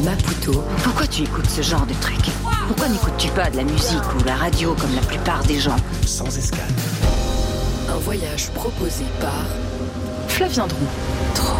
Maputo. Pourquoi tu écoutes ce genre de truc ? Pourquoi n'écoutes-tu pas de la musique ou la radio comme la plupart des gens ? Sans escale. Un voyage proposé par Flavien Drou. Troll.